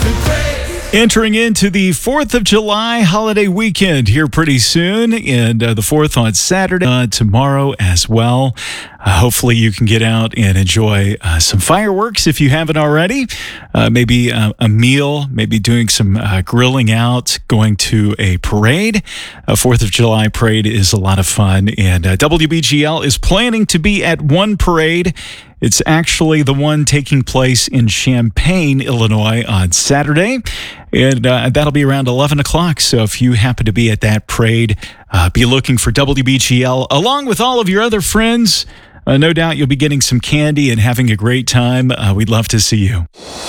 Entering into the 4th of July holiday weekend here pretty soon, and the 4th on Saturday, tomorrow as well. Hopefully you can get out and enjoy some fireworks if you haven't already. Maybe a meal, maybe doing some grilling out, going to a parade. A 4th of July parade is a lot of fun, and WBGL is planning to be at one parade. It's actually the one taking place in Champaign, Illinois on Saturday, and that'll be around 11 o'clock. So if you happen to be at that parade, be looking for WBGL along with all of your other friends. No doubt you'll be getting some candy and having a great time. We'd love to see you.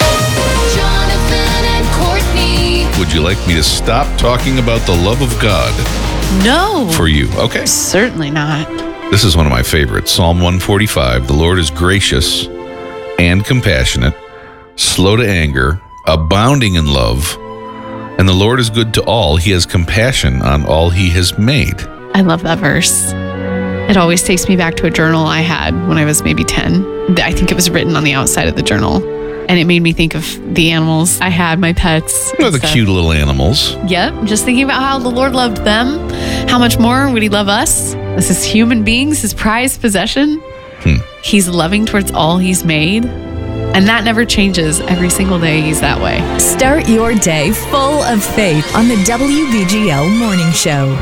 Jonathan and Courtney. Would you like me to stop talking about the love of God No. for you? Okay. Certainly not. This is one of my favorites. Psalm 145. The Lord is gracious and compassionate, slow to anger, abounding in love, and the Lord is good to all. He has compassion on all he has made. I love that verse. It always takes me back to a journal I had when I was maybe 10. I think it was written on the outside of the journal. And it made me think of the animals I had, my pets. Oh, the cute little animals. Yep. Just thinking about how the Lord loved them. How much more would he love us as his human beings, his prized possession? He's loving towards all he's made. And that never changes. Every single day he's that way. Start your day full of faith on the WBGL Morning Show.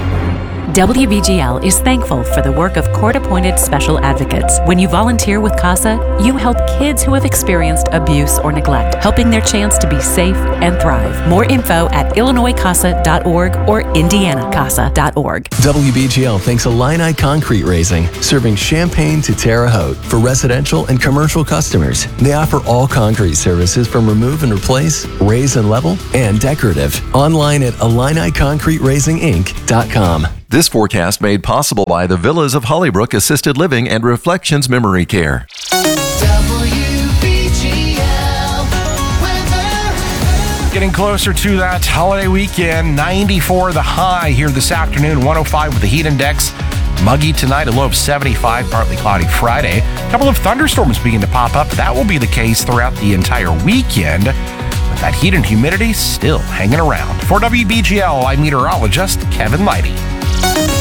WBGL is thankful for the work of court-appointed special advocates. When you volunteer with CASA, you help kids who have experienced abuse or neglect, helping their chance to be safe and thrive. More info at IllinoisCASA.org or IndianaCASA.org. WBGL thanks Illini Concrete Raising, serving Champaign to Terre Haute for residential and commercial customers. They offer all concrete services from remove and replace, raise and level, and decorative. Online at IlliniConcreteRaisingInc.com. This forecast made possible by the Villas of Hollybrook Assisted Living and Reflections Memory Care. WBGL weather. Getting closer to that holiday weekend. 94 the high here this afternoon. 105 with the heat index. Muggy tonight, a low of 75, partly cloudy Friday. A couple of thunderstorms begin to pop up. That will be the case throughout the entire weekend. But that heat and humidity still hanging around. For WBGL, I'm meteorologist Kevin Leidy.